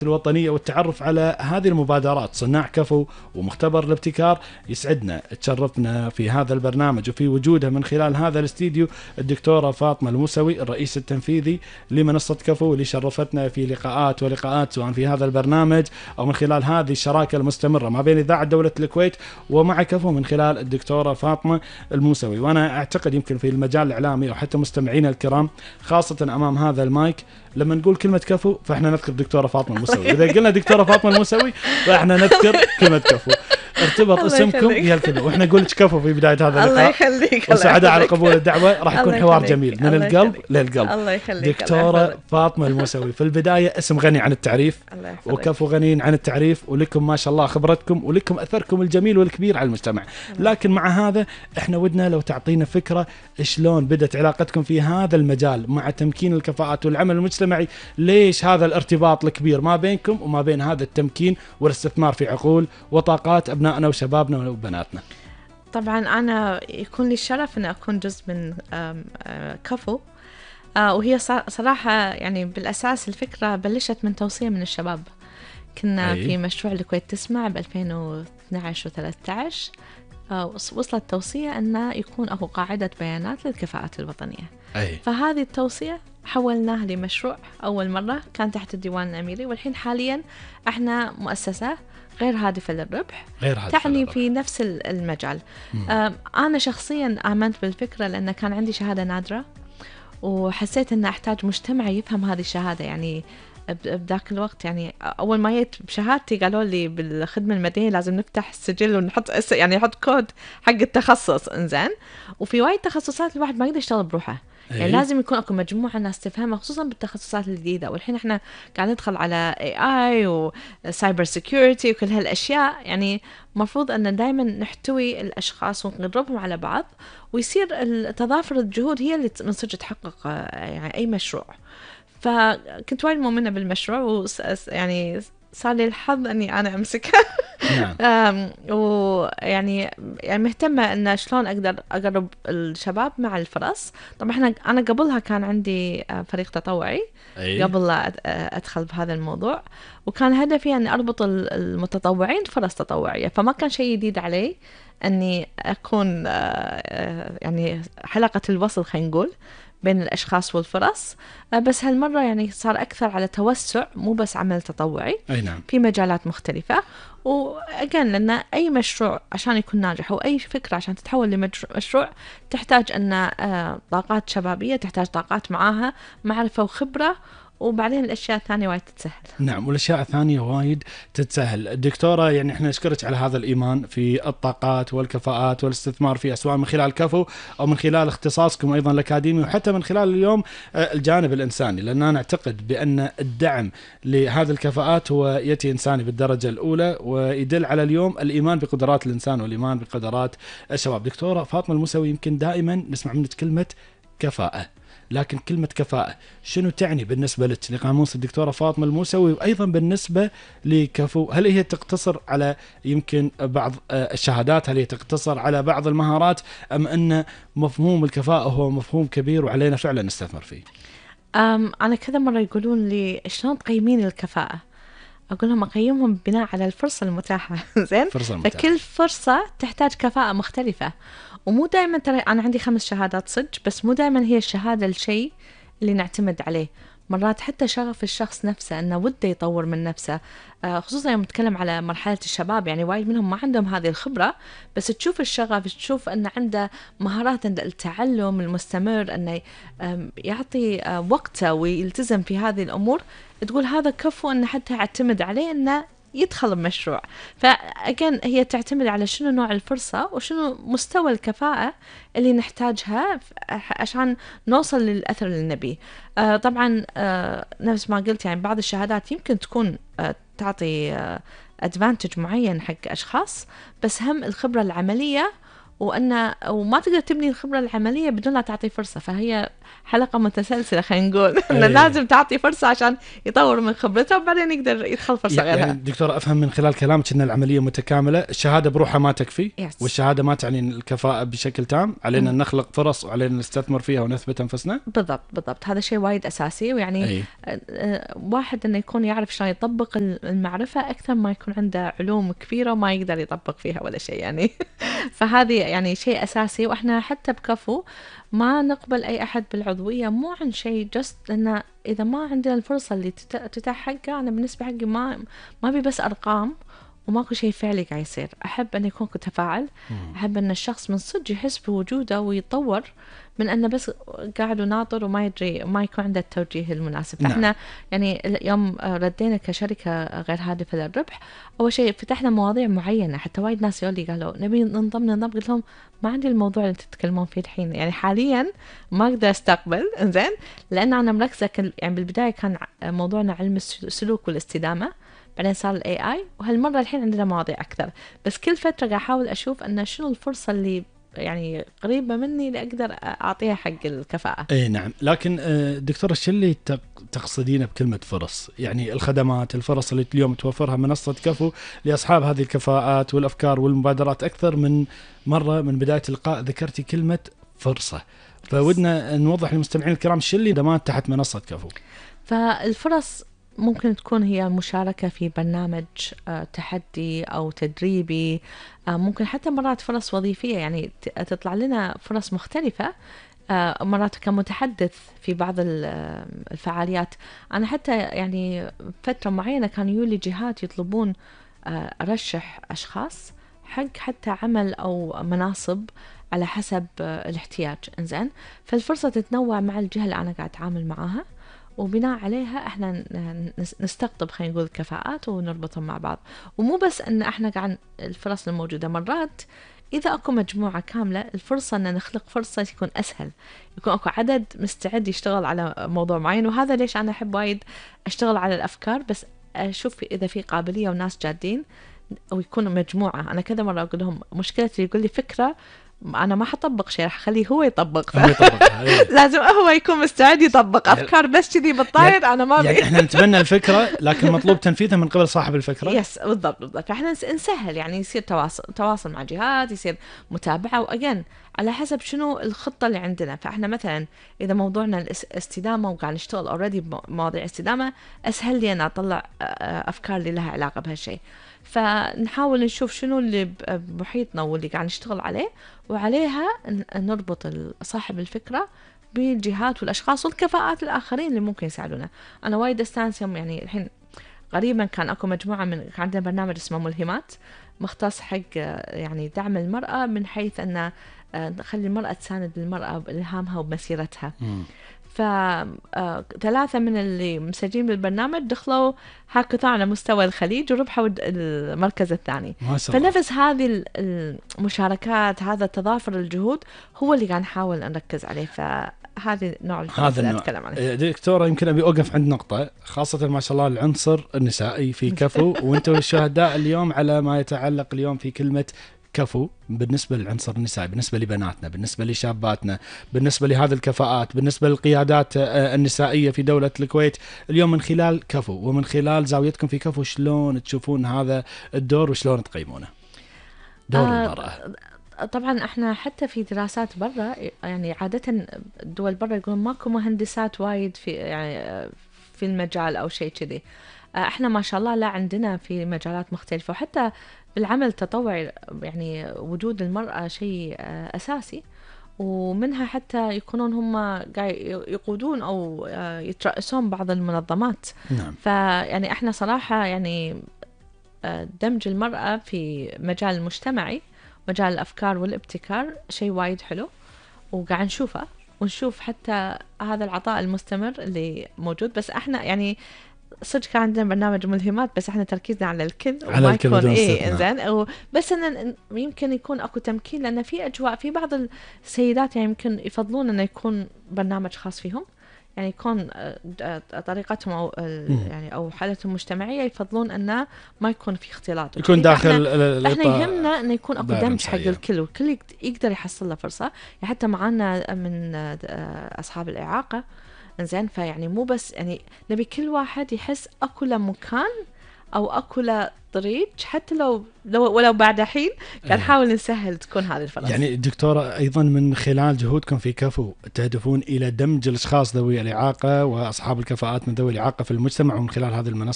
الوطنية والتعرف على هذه المبادرات صناع كفو ومختبر الابتكار. يسعدنا تشرفنا في هذا البرنامج وفي وجودها من خلال هذا الاستديو الدكتورة فاطمة الموسوي الرئيس التنفيذي لمنصة كفو، واللي شرفتنا في لقاءات سواء في هذا البرنامج أو من خلال هذه الشراكة المستمرة ما بين إذاعة دولة الكويت ومع كفو من خلال الدكتورة فاطمة الموسوي. وأنا أعتقد يمكن في المجال الإعلامي أو حتى مستمعينا الكرام خاصة أمام هذا المايك لما نقول كلمة كفو فإحنا نذكر دكتورة فاطمة الموسوي، إذا قلنا دكتورة فاطمة الموسوي فإحنا نذكر كلمة كفو. ارتبط اسمكم يا الكلمة، وإحنا نقول كفو في بداية هذا اللقاء. الله يخليك. وسعداء على قبول الدعوة، راح يكون حوار جميل من القلب للقلب. الله يخليك. دكتورة فاطمة الموسوي، في البداية اسم غني عن التعريف وكفو غني عن التعريف، ولكم ما شاء الله خبرتكم ولكم أثركم الجميل والكبير على المجتمع. لكن مع هذا إحنا ودنا لو تعطينا فكرة شلون بدت علاقتكم في هذا المجال مع تمكين الكفاءات والعمل المجتمعي، ليش هذا الارتباط الكبير ما بينكم وما بين هذا التمكين والاستثمار في عقول وطاقات أبنائنا وشبابنا وبناتنا؟ طبعا أنا يكون لي الشرف أن أكون جزء من كفو، وهي صراحة يعني بالأساس الفكرة بلشت من توصية من الشباب. كنا في مشروع الكويت تسمع ب 2012 و13، وصلت توصية أن يكون أكو قاعدة بيانات للكفاءات الوطنية. فهذه التوصية حولناها لمشروع أول مرة كان تحت الديوان الأميري، والحين حاليا احنا مؤسسة غير هادفة للربح تعني في نفس المجال. أنا شخصيا آمنت بالفكرة لأن كان عندي شهادة نادرة، وحسيت أن أحتاج مجتمع يفهم هذه الشهادة. يعني بذاك الوقت يعني أول ما جيت بشهادتي قالوا لي بالخدمة المدنية لازم نفتح السجل ونحط يعني نحط كود حق التخصص. إنزين، وفي وايد تخصصات الواحد ما يقدر يشتغل بروحه، يعني لازم يكون أكو مجموعة ناس تفهمها خصوصا بالتخصصات الجديدة. والحين إحنا قاعد ندخل على AI وسايبر سيكيورتي وكل هالأشياء. يعني مفروض أن دائما نحتوي الأشخاص ونقربهم على بعض، ويصير التضافر الجهود هي اللي نصير تحقق يعني أي مشروع. فكنت وايد مؤمنة بالمشروع، يعني صار لي الحظ أني أنا أمسكه. ويعني مهتمة أن شلون أقدر أقرب الشباب مع الفرص. طبعا أنا قبلها كان عندي فريق تطوعي قبل لا أدخل بهذا الموضوع، وكان هدفي أن أربط المتطوعين فرص تطوعية. فما كان شيء جديد علي أني أكون يعني حلقة الوصل خلينا نقول بين الأشخاص والفرص. بس هالمرة يعني صار أكثر على توسع، مو بس عمل تطوعي. نعم. في مجالات مختلفة. وأجان لأن أي مشروع عشان يكون ناجح، وأي فكرة عشان تتحول لمشروع تحتاج أن طاقات شبابية، تحتاج طاقات معاها معرفة وخبرة، وبعدين الأشياء الثانية وايد تتسهل. نعم، والأشياء الثانية وايد تتسهل. دكتورة يعني احنا نشكرك على هذا الإيمان في الطاقات والكفاءات والاستثمار فيها، سواء من خلال كفو أو من خلال اختصاصكم أيضا الأكاديمي، وحتى من خلال اليوم الجانب الإنساني، لأن أنا أعتقد بأن الدعم لهذه الكفاءات هو يأتي إنساني بالدرجة الأولى، ويدل على اليوم الإيمان بقدرات الإنسان والإيمان بقدرات الشباب. دكتورة فاطمة الموسوي، يمكن دائما نسمع منك كلمة كفاءة، لكن كلمة كفاءة شنو تعني بالنسبة لك لقاموس الدكتورة فاطمة الموسوي، وأيضا بالنسبة لكفو؟ هل هي تقتصر على يمكن بعض الشهادات؟ هل هي تقتصر على بعض المهارات؟ أم أن مفهوم الكفاءة هو مفهوم كبير وعلينا فعلا نستثمر فيه؟ أنا كذا مرة يقولون لي شلون تقيمين الكفاءة؟ أقول لهم أقيمهم بناء على الفرصة المتاحة. زين، فكل فرصة تحتاج كفاءة مختلفة، ومو دائما ترى أنا عندي 5 شهادات صدق، بس مو دائما هي الشهادة الشيء اللي نعتمد عليه. مرات حتى شغف الشخص نفسه أنه وده يطور من نفسه، خصوصا يوم نتكلم على مرحلة الشباب. يعني وايد منهم ما عندهم هذه الخبرة، بس تشوف الشغف، تشوف أنه عنده مهارات، عنده التعلم المستمر، أنه يعطي وقته ويلتزم في هذه الأمور. تقول هذا كفو أنه حتى اعتمد عليه أنه يدخل بمشروع. فأكن هي تعتمد على شنو نوع الفرصة وشنو مستوى الكفاءة اللي نحتاجها عشان نوصل للأثر اللي نبيه. طبعا نفس ما قلت يعني بعض الشهادات يمكن تكون تعطي advantage معين حق أشخاص، بس هم الخبرة العملية وما تقدر تبني الخبرة العملية بدون لا تعطي فرصة. فهي حلقة متسلسلة خلينا نقول إنه لازم تعطي فرصة عشان يطور من خبرته وبعدين يقدر يدخل فرصة غيرها. يعني دكتورة أفهم من خلال كلامك أن العملية متكاملة، الشهادة بروحها ما تكفي، والشهادة ما تعني الكفاءة بشكل تام، علينا أن نخلق فرص وعلينا نستثمر فيها ونثبت أنفسنا. بالضبط هذا شيء وايد أساسي. ويعني واحد أنه يكون يعرف شلون يطبق المعرفة أكثر ما يكون عنده علوم كبيرة وما يقدر يطبق فيها ولا شيء يعني. فهذه يعني شيء أساسي. وإحنا حتى بكفو ما نقبل أي أحد بالعضوية مو عن شيء جست لأن إذا ما عندنا الفرصة اللي تتاح حقه. أنا بالنسبة حقي ما بي بس أرقام وماكو شيء فعلي قاعد يصير. أحب أن يكون تفاعل، أحب أن الشخص من صدق يحس بوجوده ويتطور من أنه بس قاعد وناطر وما يدري ما يكون عنده التوجيه المناسب. فإحنا يعني يوم ردينا كشركة غير هادفة للربح أول شيء فتحنا مواضيع معينة. حتى وايد ناس يقولي قالوا نبي ننظم قلت لهم ما عندي الموضوع اللي تتكلمون فيه الحين يعني حاليا ما أقدر أستقبل إنزين لأن أنا مركزة يعني بالبداية كان موضوعنا علم السلوك والاستدامة، بعدين صار ال AI وهالمرة الحين عندنا مواضيع أكثر. بس كل فترة قاعد أحاول أشوف أن شنو الفرصة اللي يعني قريبة مني اللي أقدر أعطيها حق الكفاءة. أي نعم. لكن دكتورة شو اللي تقصدين بكلمة فرص؟ يعني الخدمات الفرص اللي اليوم توفرها منصة كفو لأصحاب هذه الكفاءات والأفكار والمبادرات. أكثر من مرة من بداية اللقاء ذكرتي كلمة فرصة، فودنا نوضح للمستمعين الكرام شو اللي دمات تحت منصة كفو. فالفرص ممكن تكون هي مشاركة في برنامج تحدي أو تدريبي، ممكن حتى مرات فرص وظيفية يعني تطلع لنا فرص مختلفة، مرات كمتحدث في بعض الفعاليات. أنا حتى يعني فترة معينة كان يولي جهات يطلبون أرشح أشخاص حق حتى عمل أو مناصب على حسب الاحتياج. إنزين فالفرصة تتنوع مع الجهة اللي أنا قاعد أتعامل معاها وبناء عليها احنا نستقطب خلينا نقول كفاءات ونربطهم مع بعض. ومو بس ان احنا قاعد الفرص الموجودة مرات اذا اكو مجموعة كاملة الفرصة ان نخلق فرصة يكون اسهل، يكون اكو عدد مستعد يشتغل على موضوع معين. وهذا ليش انا احب وايد اشتغل على الافكار بس اشوف اذا في قابلية وناس جادين ويكونوا مجموعة. انا كذا مرة اقول لهم مشكلتي يقول لي فكرة أنا ما حطبق شيء راح أخليه هو يطبق. لازم هو يكون مستعد يطبق أفكار بس كذي بالطاير. أنا ما يعني إحنا نتبنى الفكرة لكن مطلوب تنفيذها من قبل صاحب الفكرة. يس بالضبط. فإحنا نسهل يعني يصير تواصل مع جهات، يصير متابعة وأجن على حسب شنو الخطة اللي عندنا. فإحنا مثلا إذا موضوعنا الاستدامة وقاعد نشتغل أوريدي بمواضيع استدامة أسهل لي أن أطلع أفكار اللي لها علاقة بهالشيء. فنحاول نشوف شنو اللي بمحيطنا واللي قاعد نشتغل عليه وعليها نربط صاحب الفكرة بالجهات والأشخاص والكفاءات الآخرين اللي ممكن يساعدونا. أنا وايد استانس يوم يعني الحين قريبا كان أكو مجموعة من عندنا برنامج اسمه ملهمات مختص حق يعني دعم المرأة من حيث أن نخلي المرأة تساند المرأة بإلهامها وبمسيرتها. ف3 من اللي مسجلين بالبرنامج دخلوا هاكاثون على مستوى الخليج وربحوا المركز الثاني. فنفس هذه المشاركات هذا تضافر الجهود هو اللي قاعد نحاول نركز عليه. فهذه نوع الفرص اللي أتكلم عنه. دكتورة يمكن أبي أوقف عند نقطة خاصة ما شاء الله العنصر النسائي في كفو وأنتم الشهداء اليوم على ما يتعلق اليوم في كلمة كفو بالنسبة للعنصر النسائي، بالنسبة لبناتنا، بالنسبة لشاباتنا، بالنسبة لهذه الكفاءات، بالنسبة للقيادات النسائية في دولة الكويت اليوم من خلال كفو ومن خلال زاويتكم في كفو شلون تشوفون هذا الدور وشلون تقيمونه دور المرأة؟ طبعا احنا حتى في دراسات برا يعني عادة الدول برا يقولون ماكو مهندسات وايد في يعني في المجال او شيء كذي. احنا ما شاء الله لا عندنا في مجالات مختلفة وحتى بالعمل التطوعي يعني وجود المرأة شيء أساسي ومنها حتى يكونون هم قاعد يقودون أو يترأسون بعض المنظمات. نعم. فيعني احنا صراحة يعني دمج المرأة في مجال المجتمعي مجال الأفكار والابتكار شيء وايد حلو وقاعد نشوفه ونشوف حتى هذا العطاء المستمر اللي موجود. بس احنا يعني صدق كان عندنا برنامج ملهمات بس احنا تركيزنا على الكل وما يكون انزين بس ان يمكن يكون اكو تمكين لان في اجواء في بعض السيدات يعني يمكن يفضلون انه يكون برنامج خاص فيهم يعني يكون طريقتهم أو يعني أو حالتهم المجتمعية يفضلون أنه ما يكون في اختلاط، يكون داخل احنا يهمنا انه يكون اكو دمج حق سعية. الكل، والكل يقدر يحصل له فرصه. يعني حتى معانا من اصحاب الاعاقه، زين، فيعني مو بس يعني نبي كل واحد يحس اكو له مكان او اكو له طريق، حتى لو ولو بعد حين قاعد نحاول نسهل تكون هذه الفرص. يعني دكتورة أيضا من خلال جهودكم في كفو تهدفون إلى دمج الأشخاص ذوي الإعاقة وأصحاب الكفاءات من ذوي الإعاقة في المجتمع، ومن خلال هذه المنصة